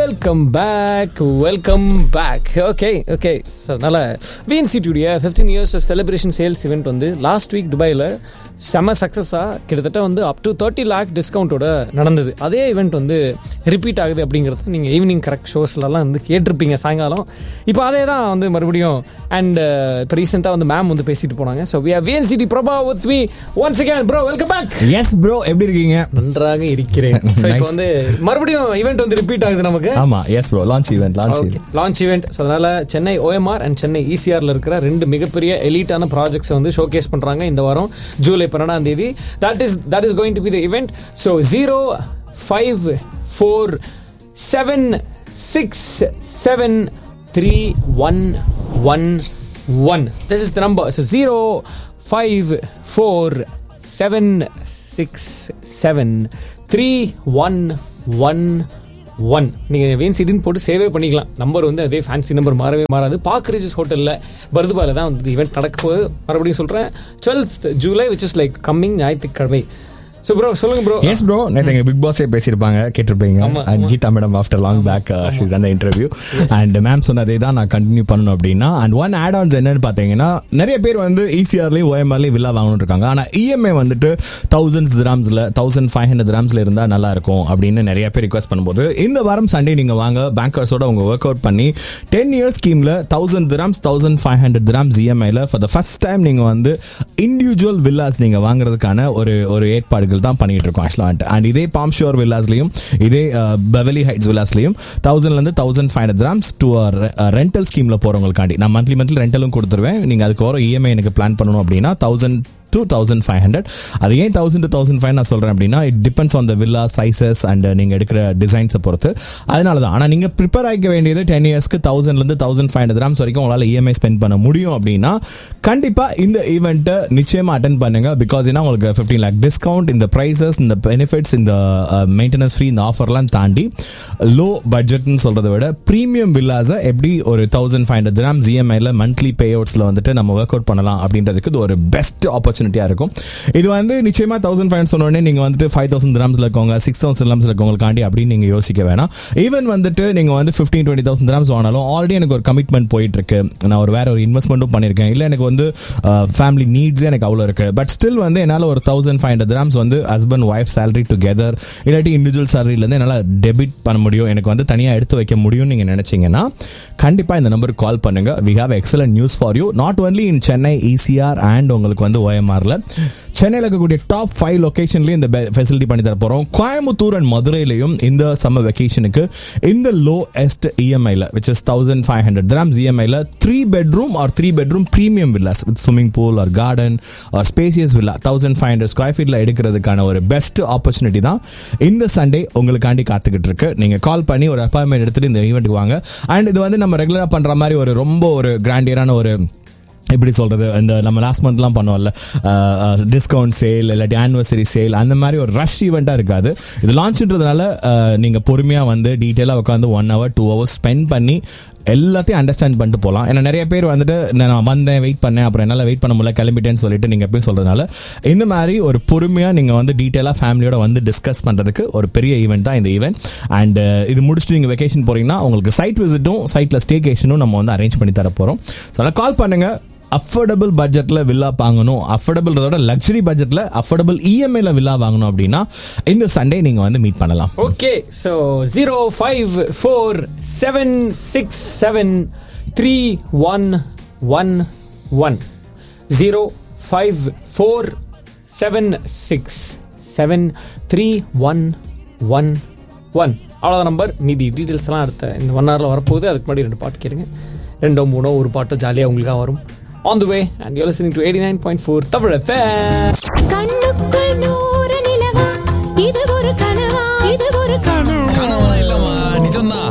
Welcome back. Okay so அதனால் விஎன்சிடியுடைய 15 years of celebration sales event வந்து last week துபாயில் செம சக்ஸஸாக கிட்டத்தட்ட வந்து அப் டு 30 lakh டிஸ்கவுண்ட்டோட நடந்தது. அதே ஈவெண்ட் வந்து ரிப்பீட் ஆகுது அப்படிங்கிறது நீங்கள் ஈவினிங் கரெக்ட் ஷோஸ்லலாம் வந்து கேட்டிருப்பீங்க சாயங்காலம். இப்போ அதே தான் வந்து மறுபடியும் அண்ட் இப்போ ரீசெண்டாக வந்து மேம் வந்து பேசிட்டு போனாங்க. So we are VNCD Prabha with me once again. Bro welcome back. S bro, எப்படி இருக்கீங்க? நன்றாக இருக்கிறேன். ஸோ இப்போ வந்து மறுபடியும் ஈவெண்ட் வந்து ரிப்பீட் ஆகுது நமக்கு. ஆமா, S bro, launch event. So அதனால சென்னை OMR அண்ட் சென்னை ECRல இருக்கிற ரெண்டு மிகப்பெரிய எலீட்டான ப்ராஜெக்ட்ஸ் வந்து ஷோகேஸ் பண்றாங்க இந்த வாரம் ஜூலை 12ஆம் தேதி. that is going to be the event. So 05467631111. This is the number. So 05467631111. நீங்கள் விஎன்சிடின்னு போட்டு சேவே பண்ணிக்கலாம். நம்பர் வந்து அதே ஃபேன்சி நம்பர் மாறவே மாறாது. பார்க் ரிஜிஸ் ஹோட்டலில் பர்துபாவில் தான் வந்து ஈவெண்ட் நடக்க போகுது. மறுபடியும் சொல்கிறேன், 12th July, which is like coming ஞாயிற்றுக்கிழமை. ஸோ ப்ரோ சொல்லுங்க ப்ரோ. எஸ் ப்ரோ, நேற்று எங்கள் பிக் பாஸே பேசியிருப்பாங்க, கேட்டிருப்பீங்க. And Geetha madam after long back she's அந்த இன்டர்வியூ அண்ட் மேம் சொன்னதே தான் நான் கண்டினியூ பண்ணணும் அப்படின்னா. அண்ட் ஒன் ஆட் ஆன்ஸ் என்னன்னு பார்த்தீங்கன்னா, நிறைய பேர் வந்து ECRலேயும் OMRலேயும் வில்லா வாங்கணும்னு இருக்காங்க. ஆனால் EMI வந்துட்டு 1000 dirhamsல 1500 dirhamsல இருந்தால் நல்லா இருக்கும் அப்படின்னு நிறைய பேர் ரிக்வஸ்ட் பண்ணும்போது, இந்த வாரம் சண்டே நீங்கள் வாங்க, பேங்கர்ஸோட உங்க ஒர்க் அவுட் பண்ணி 10 years ஸ்கீமில் 1000 dirhams 1500 dirhams EMIல for the first time நீங்கள் வந்து இண்டிவிஜுவல் வில்லாஸ் நீங்கள் வாங்குறதுக்கான ஒரு ஏற்பாடுகள் தான் பண்ணிட்டு இருக்கோம் ஆக்சுவலா. அண்ட் இதே பாம் ஷோர் வில்லாஸ்லயும் இதே பெவலி ஹைட்ஸ் வில்லாஸ்லயும் 1000 ல இருந்து 1500 dirhams டு ரெண்டல் ஸ்கீம்ல போறவங்களுக்காண்டி நான் மந்த்லி ரெண்டலும் கொடுத்துருவேன். நீங்க அதுக்கு வர EMI எனக்கு பிளான் பண்ணணும் அப்படின்னா 1000 to 1500. அது ஏன் 1000 to 1500 நான் சொல்றேன் அப்படின்னா, it depends on the villa sizes and நீங்க எடுக்கிற டிசைன்ஸை பொறுத்து. அதனால தான். ஆனால் நீங்க ப்ரிப்பேர் ஆகிக்க வேண்டியது 10 yearsக்கு 1000 ல இருந்து 1500 dirhams வரைக்கும் உங்களால் EMI ஸ்பெண்ட் பண்ண முடியும் அப்படின்னா கண்டிப்பா இந்த ஈவெண்ட்டை நிச்சயமா அட்டென்ட் பண்ணுங்க. பிகாஸ் ஏன்னா உங்களுக்கு 15 lakh டிஸ்கவுண்ட், இந்த பிரைசஸ், இந்த பெனிஃபிட்ஸ், இந்த மெயின்டெனன்ஸ் ஃப்ரீ, இந்த ஆஃபர்லாம் தாண்டி லோ பட்ஜெட்னு சொல்றதை விட ப்ரீமியம் வில்லாஸை எப்படி ஒரு 1500 dirhams EMIல மந்த்லி பே அவுட்ஸ்ல வந்துட்டு நம்ம ஒர்க் அவுட் பண்ணலாம் அப்படின்றதுக்கு இது ஒரு பெஸ்ட் ஆப்பர்ச்சுனிட்டியா இருக்கும். இது வந்து நிச்சயமா 1500 சொன்ன உடனே நீங்க வந்துட்டு 5000 dirhamsல இருக்கவங்க 6000 dirhamsல இருக்கவங்களுக்காண்டி அப்படின்னு நீங்க யோசிக்க வேணாம். ஈவன் வந்துட்டு நீங்க வந்து 15,000-20,000 dirhams ஆனாலும் ஆல்ரெடி எனக்கு ஒரு கமிட்மெண்ட் போயிட்டு இருக்கு, நான் வேற ஒரு இன்வெஸ்ட்மெண்ட்டும் பண்ணிருக்கேன், இல்ல எனக்கு வந்து ஃபேமிலி நீட்ஸ் எனக்கு அவ்வளவு இருக்கு, பட் ஸ்டில் வந்து என்னால ஒரு 1500 dirhams வந்து ஹஸ்பண்ட் ஒய்ஃப் சேலரி டுகெதர் இல்லாட்டி இண்டிவிஜுவல் சேலரியில இருந்து என்னால டெபிட் பண்ண முடியும், எனக்கு வந்து தனியா எடுத்து வைக்க முடியும் நீங்க நினைச்சீங்கன்னா கண்டிப்பா இந்த நம்பருக்கு கால் பண்ணுங்க. We have excellent news for you, not only in Chennai ECR and உங்களுக்கு வந்து OMRல சென்னையில் இருக்கக்கூடிய டாப் 5 லொகேஷன்லயும் இந்த ஃபெசிலிட்டி பண்ணி தர போறோம். கோயம்புத்தூர் அண்ட் மதுரையிலையும் இந்த சம்மர் வெக்கேஷனுக்கு இந்த லோஎஸ்ட் EMIல which is 1500 dirhams EMIல 3 bedroom or 3 bedroom premium villas with swimming pool or garden or spacious villa 1500 square feetல எடுக்கிறதுக்கான ஒரு பெஸ்ட் ஆப்பர்ச்சுனிட்டி தான் இந்த சண்டே உங்களுக்காண்டி காத்துக்கிட்டு இருக்கு. நீங்க கால் பண்ணி ஒரு அப்பாயின்மெண்ட் எடுத்துட்டு இந்த ஈவெண்ட்டுக்கு வாங்க. அண்ட் இது வந்து நம்ம ரெகுலரா பண்ற மாதிரி ஒரு ரொம்ப ஒரு கிராண்டியரான ஒரு எப்படி சொல்றது, இந்த நம்ம லாஸ்ட் மந்த்லாம் பண்ணுவோம்ல டிஸ்கவுண்ட் சேல் இல்லாட்டி ஆனிவர்சரி சேல், அந்த மாதிரி ஒரு ரஷ் ஈவெண்டா இருக்காது. இது லான்ச்ன்றதுனால நீங்க பொறுமையா வந்து டீட்டெயிலாக உட்காந்து 1 hour 2 hours ஸ்பெண்ட் பண்ணி எல்லாத்தையும் அண்டர்ஸ்டாண்ட் பண்ணிட்டு போகலாம். ஏன்னா நிறைய பேர் வந்துட்டு நான் வந்தேன், வெயிட் பண்ணேன், அப்புறம் என்னால் வெயிட் பண்ண முடியல, கிளம்பிட்டேன்னு சொல்லிட்டு நீங்கள் எப்பயும் சொல்றதுனால இந்த மாதிரி ஒரு பொறுமையாக நீங்கள் வந்து டீட்டெயிலாக ஃபேமிலியோட வந்து டிஸ்கஸ் பண்ணுறதுக்கு ஒரு பெரிய ஈவெண்ட் தான் இந்த ஈவெண்ட். அண்ட் இது முடிச்சுட்டு நீங்கள் வெக்கேஷன் போறீங்கன்னா உங்களுக்கு சைட் விசிட்டும் சைட்டில் ஸ்டேகேஷனும் நம்ம வந்து அரேஞ்ச் பண்ணி தர போகிறோம். ஸோ அதை கால் பண்ணுங்க. அஃபோர்டபுள் பட்ஜெட்ல வில்லா வாங்கணும், அஃபோர்டபுள்றதோட லக்ஸரி பட்ஜெட்ல அஃபோர்டபுள் EMIல வில்லா வாங்கணும் அப்படின்னா இந்த சண்டே நீங்க வந்து மீட் பண்ணலாம். ஓகே, சோ 05467631111 05467631111 அவ்வளோதான் நம்பர். மீதி டீட்டெயில்ஸ் எல்லாம் அடுத்த இந்த 1 hourல வரப்போகுது. அதுக்கு முன்னாடி 2 பாட்டு கேளுங்க, 2-3 ஒரு பாட்டு ஜாலியாக உங்களுக்காக வரும். On the way, and you're listening to 89.4 Tamil FM. கண்ணுக்குள் நூறு நிலவா, இது ஒரு கனவா, இது ஒரு கனவா இல்லமா